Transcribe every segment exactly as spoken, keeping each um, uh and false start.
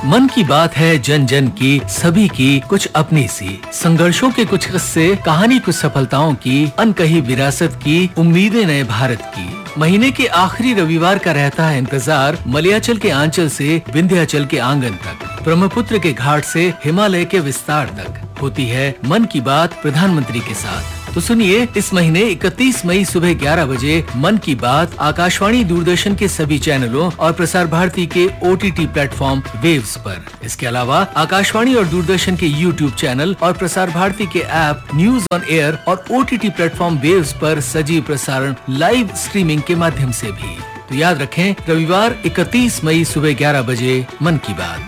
मन की बात है जन जन की, सभी की कुछ अपनी सी, संघर्षों के कुछ किस्से, कहानी कुछ सफलताओं की, अनकही विरासत की, उम्मीदें नए भारत की। महीने के आखिरी रविवार का रहता है इंतजार, मलयाचल के आंचल से विंध्याचल के आंगन तक, ब्रह्मपुत्र के घाट से हिमालय के विस्तार तक होती है मन की बात प्रधानमंत्री के साथ। तो सुनिए, इस महीने इकतीस मई सुबह ग्यारह बजे मन की बात आकाशवाणी दूरदर्शन के सभी चैनलों और प्रसार भारती के O T T platform waves पर। इसके अलावा आकाशवाणी और दूरदर्शन के यूट्यूब चैनल और प्रसार भारती के ऐप न्यूज ऑन एयर और O T T platform waves पर सजीव प्रसारण लाइव स्ट्रीमिंग के माध्यम से भी। तो याद रखें, रविवार इकतीस मई सुबह ग्यारह बजे मन की बात।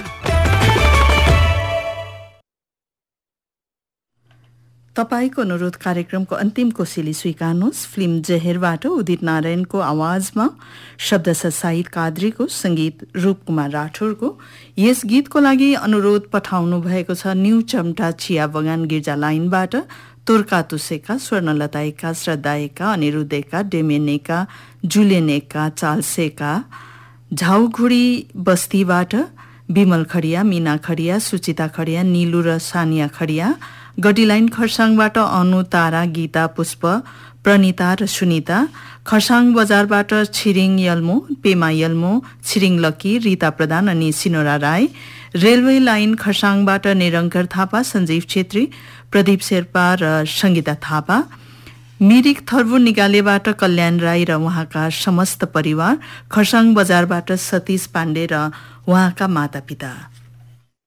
तपाईको अनुरोध कार्यक्रमको अन्तिम कोसेली स्वीकार्नुहोस्। फिल्म जहेरबाट उदित नारायणको आवाजमा शब्द सहित काद्रीको संगीत रूपकुमार राठौरको। यस गीतको लागि अनुरोध पठाउनु भएको छ न्यू चम्टा चिया बगान गिर्जा लाइनबाट तोर्का तुसेका, स्वर्णलताएका, श्रद्धाएका, अनिरुद्धेका, डेमेनेका, जुलेनेका, चाल्सेका, झाउघुडी बस्तीबाट विमल खडिया, मीना खडिया, सुचिता खडिया, नीलु र सानिया खडिया, गडी लाइन खरसाङबाट अनु, तारा, गीता, पुष्प, प्रणिता र सुनिता, खरसाङ बजारबाट छिरिङ यल्मो, पेमा यल्मो, छिरिङ लकी, रीता प्रधान अनि सिनोरा राई, रेलवे लाइन खरसाङबाट निरङ्कर थापा, सञ्जीव छेत्री, प्रदीप शेर्पा र सङ्गीता थापा, मिरिक थर्बु निगालेबाट कल्याण राई र उहाँका समस्त परिवार, खरसाङ बजारबाट सतीश पाण्डे र उहाँका मातापिता।